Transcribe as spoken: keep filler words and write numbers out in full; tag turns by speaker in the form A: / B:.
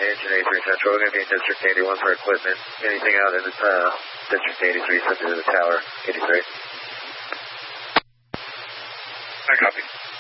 A: Engine eighty-three Central, we're going to be in District eighty-one for equipment. Anything out in the, uh, District eighty-three, send it to the tower, eighty-three.
B: I copy.